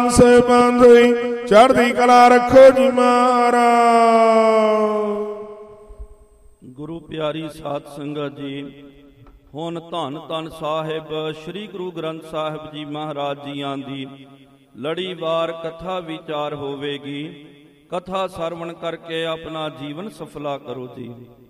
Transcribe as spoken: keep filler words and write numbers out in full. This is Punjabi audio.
ਸਾਹਿਬਾਨ ਹੋਈ ਚੜ੍ਹਦੀ ਕਲਾ ਰੱਖੋ ਜੀ ਮਹਾਰਾਜ। ਗੁਰੂ ਪਿਆਰੀ ਸਾਧ ਸੰਗਤ ਜੀ, ਹੁਣ ਧੰਨ ਧੰਨ ਸਾਹਿਬ ਸ੍ਰੀ ਗੁਰੂ ਗ੍ਰੰਥ ਸਾਹਿਬ ਜੀ ਮਹਾਰਾਜ ਜੀਆਂ ਦੀ ਲੜੀਵਾਰ ਕਥਾ ਵਿਚਾਰ ਹੋਵੇਗੀ। ਕਥਾ ਸਰਵਣ ਕਰਕੇ ਆਪਣਾ ਜੀਵਨ ਸਫਲਾ ਕਰੋ ਜੀ।